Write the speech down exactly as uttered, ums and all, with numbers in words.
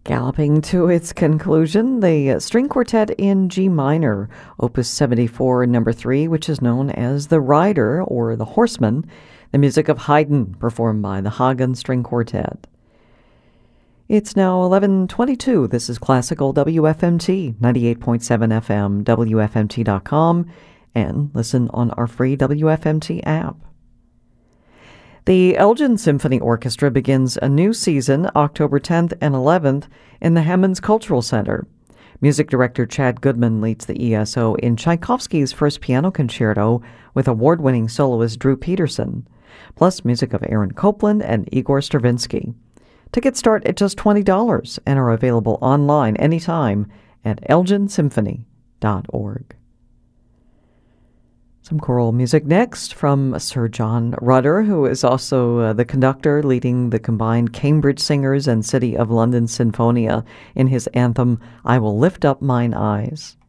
Galloping to its conclusion, the string quartet in G minor, Opus seventy-four, number three, which is known as the Rider or the Horseman, the music of Haydn, performed by the Hagen String Quartet. It's now eleven twenty-two. This is Classical W F M T, ninety-eight point seven F M, W F M T dot com, and listen on our free W F M T app. The Elgin Symphony Orchestra begins a new season October tenth and eleventh in the Hammonds Cultural Center. Music director Chad Goodman leads the E S O in Tchaikovsky's First Piano Concerto with award-winning soloist Drew Peterson, plus music of Aaron Copland and Igor Stravinsky. Tickets start at just twenty dollars and are available online anytime at elgin symphony dot org. Some choral music next from Sir John Rutter, who is also uh, the conductor leading the combined Cambridge Singers and City of London Sinfonia in his anthem, I Will Lift Up Mine Eyes.